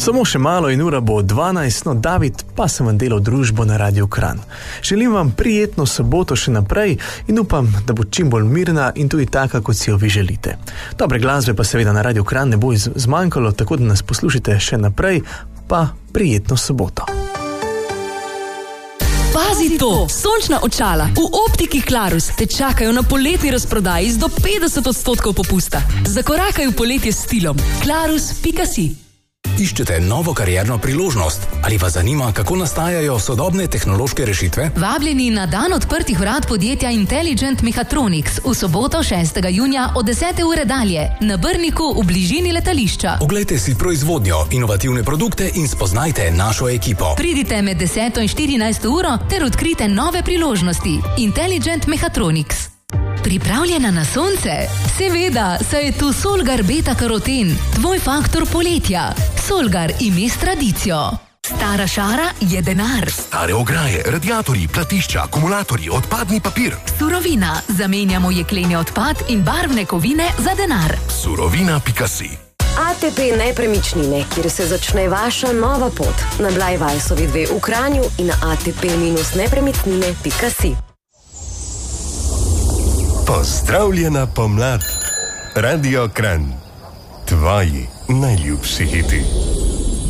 Samo še malo in ura bo 12, no David, pa sem vam delal družbo na Radiu Kranj. Želim vam prijetno soboto še naprej in upam, da bo čim bolj mirna in tudi taka, kot si jo vi želite. Dobre glasbe pa seveda na Radiu Kranj ne bo zmanjkalo, tako da nas poslušajte še naprej, pa prijetno soboto. Pazi to! Sončna očala v optiki Clarus te čakajo na poletni razprodaji z do 50% popusta. Zakorakaj v poletje s stilom. Clarus.si. Iščete novo karierno priložnost? Ali vas zanima, kako nastajajo sodobne tehnološke rešitve? Vabljeni na dan odprtih vrat podjetja Intelligent Mechatronics v soboto 6. junija od 10. ure dalje na Brniku v bližini letališča. Oglejte si proizvodnjo, inovativne produkte in spoznajte našo ekipo. Pridite med 10. in 14. uro ter odkrite nove priložnosti. Intelligent Mechatronics. Pripravljena na sonce? Seveda, saj je tu Solgar Beta Karoten, tvoj faktor poletja. Solgar ime s tradicijo. Stara šara je denar. Stare ograje, radiatorji, platišča, akumulatorji, odpadni papir. Surovina. Zamenjamo jekleni odpad in barvne kovine za denar. Surovina.si. ATP Nepremičnine, kjer se začne vaša nova pot. Na Blajvajsovi 2 v Kranju in na atp-nepremičnine.si. Pozdravljena pomlad. Radio Kranj. Tvoji najljubši hiti.